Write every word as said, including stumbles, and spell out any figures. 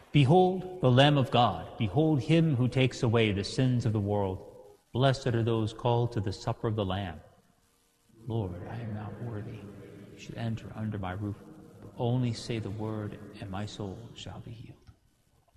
Behold the Lamb of God. Behold him who takes away the sins of the world. Blessed are those called to the supper of the Lamb. Lord, I am not worthy you should enter under my roof, but only say the word, and my soul shall be healed.